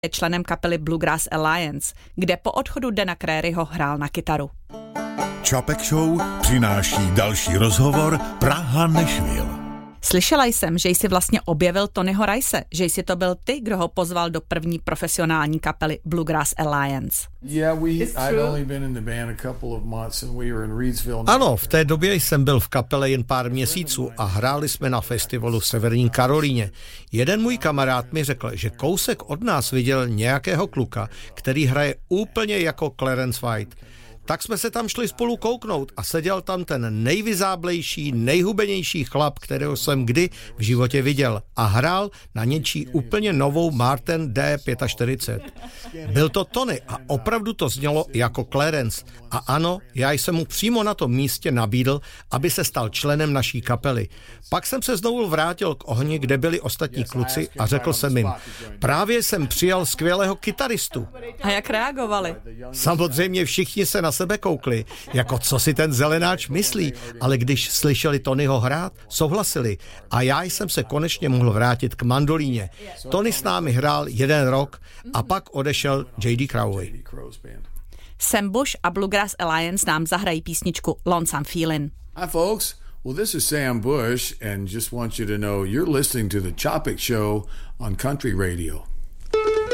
je členem kapely Bluegrass Alliance, kde po odchodu Dana Craryho hrál na kytaru. Čapek Show přináší další rozhovor Praha-Nashville. Slyšela jsem, že jsi vlastně objevil Tonyho Rice, že jsi to byl ty, kdo ho pozval do první profesionální kapely Bluegrass Alliance. Ano, v té době jsem byl v kapele jen pár měsíců a hráli jsme na festivalu v Severní Karolíně. Jeden můj kamarád mi řekl, že kousek od nás viděl nějakého kluka, který hraje úplně jako Clarence White. Tak jsme se tam šli spolu kouknout a seděl tam ten nejvyzáblejší, nejhubenější chlap, kterého jsem kdy v životě viděl a hrál na něčí úplně novou Martin D45. Byl to Tony a opravdu to znělo jako Clarence. A ano, já jsem mu přímo na tom místě nabídl, aby se stal členem naší kapely. Pak jsem se znovu vrátil k ohni, kde byli ostatní kluci a řekl jsem jim, právě jsem přijal skvělého kytaristu. A jak reagovali? Samozřejmě všichni se na sebe koukli, jako co si ten zelenáč myslí, ale když slyšeli Tonyho hrát, souhlasili a já jsem se konečně mohl vrátit k mandolíně. Tony s námi hrál 1 rok a pak odešel J.D. Crowley. Sam Bush a Bluegrass Alliance nám zahrají písničku Lonesome Feelin'. Hi folks, well this is Sam Bush and just want you to know you're listening to the Chopik Show on Country Radio.